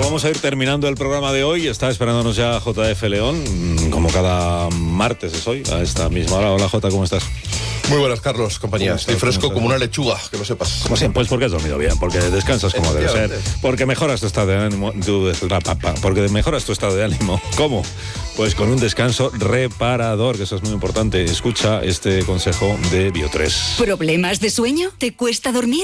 Bueno, vamos a ir terminando el programa de hoy. Está esperándonos ya JF León, como cada martes es hoy, a esta misma hora. Hola Jota, ¿cómo estás? Muy buenas, Carlos, compañía. Estoy fresco como una lechuga, que lo sepas. Como siempre, pues porque has dormido bien, porque descansas como debe ser, porque mejoras tu estado de ánimo, porque mejoras tu estado de ánimo. ¿Cómo? Pues con un descanso reparador, que eso es muy importante. Escucha este consejo de Bio3. ¿Problemas de sueño? ¿Te cuesta dormir?